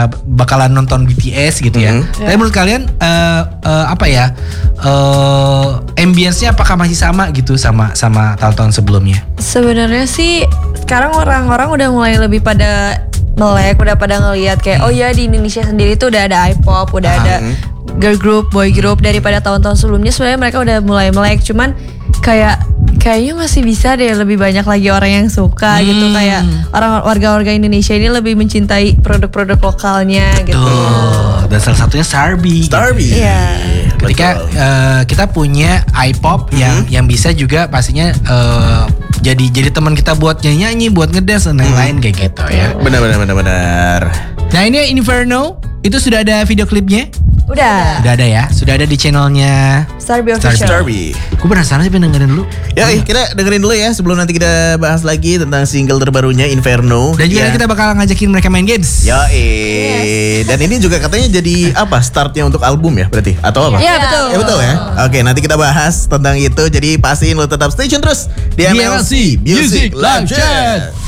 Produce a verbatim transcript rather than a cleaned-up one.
uh, bakalan nonton B T S gitu ya. Mm-hmm. Tapi Yeah. menurut kalian uh, uh, apa ya? Uh, ambience-nya apakah masih sama gitu sama sama tahun-tahun sebelumnya? Sebenarnya sih sekarang orang-orang udah mulai lebih pada melek, udah pada ngelihat kayak oh ya di Indonesia sendiri tuh udah ada I-pop, udah ada girl group, boy group. Daripada tahun-tahun sebelumnya sebenarnya mereka udah mulai melek, cuman kayak kayaknya masih bisa deh lebih banyak lagi orang yang suka Hmm. gitu, kayak orang warga-warga Indonesia ini lebih mencintai produk-produk lokalnya gitu. Tuh, dan salah satunya Starby. Starby. Iya. Ketika Betul. uh, kita punya iPop yang yang bisa juga pastinya uh, jadi jadi teman kita buat nyanyi, buat ngedance dan lain-lain kayak gitu ya. Benar benar benar benar. Nah ini Inferno itu sudah ada video klipnya, Udah. sudah ada ya, sudah ada di channelnya. Starby official. Starby. Gue penasaran sih pengen dengerin dulu. Ya, eh, kita dengerin dulu ya sebelum nanti kita bahas lagi tentang single terbarunya Inferno. Dan juga ya. kita bakal ngajakin mereka main games. Ya, eh. Dan ini juga katanya jadi apa? Startnya untuk album ya berarti? Atau apa? Iya betul. Ya betul ya. Oke, nanti kita bahas tentang itu. Jadi pastiin lo tetap stay tune terus di M L C Music Live Chat.